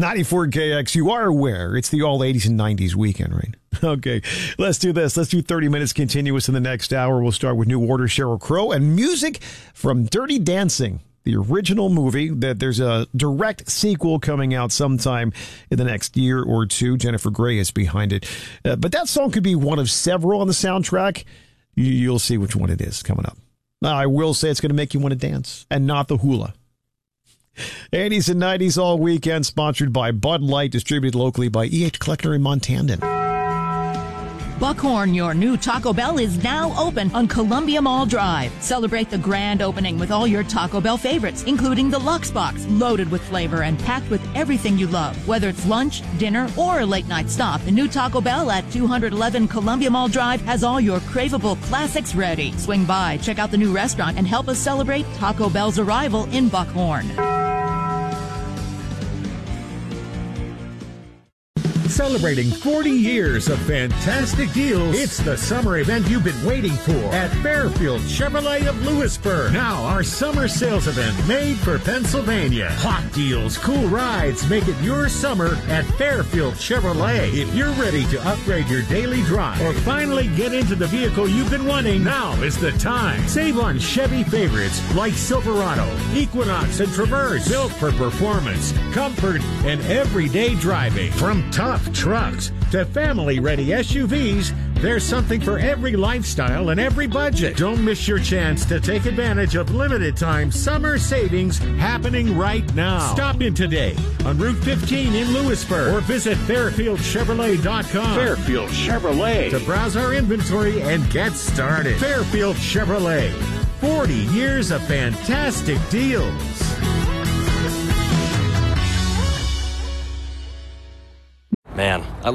94 KX, you are aware it's the all 80s and 90s weekend, right? Okay, let's do this. Let's do 30 minutes continuous in the next hour. We'll start with New Order, Sheryl Crow, and music from Dirty Dancing, the original movie that there's a direct sequel coming out sometime in the next year or two. Jennifer Grey is behind it. But that song could be one of several on the soundtrack. You'll see which one it is coming up. Now, I will say it's going to make you want to dance and not the hula. 80s and 90s all weekend, sponsored by Bud Light, distributed locally by E.H. Kleckner in Montandon. Buckhorn, your new Taco Bell, is now open on Columbia Mall Drive. Celebrate the grand opening with all your Taco Bell favorites, including the Lux Box, loaded with flavor and packed with everything you love. Whether it's lunch, dinner, or a late-night stop, the new Taco Bell at 211 Columbia Mall Drive has all your craveable classics ready. Swing by, check out the new restaurant, and help us celebrate Taco Bell's arrival in Buckhorn. Celebrating 40 years of fantastic deals, it's the summer event you've been waiting for at Fairfield Chevrolet of Lewisburg. Now, our summer sales event made for Pennsylvania. Hot deals, cool rides, make it your summer at Fairfield Chevrolet. If you're ready to upgrade your daily drive or finally get into the vehicle you've been wanting, now is the time. Save on Chevy favorites like Silverado, Equinox, and Traverse, built for performance, comfort, and everyday driving. From tough trucks to family-ready SUVs, there's something for every lifestyle and every budget. Don't miss your chance to take advantage of limited-time summer savings happening right now. Stop in today on Route 15 in Lewisburg or visit FairfieldChevrolet.com. Fairfield Chevrolet, to browse our inventory and get started. Fairfield Chevrolet, 40 years of fantastic deals. Man, I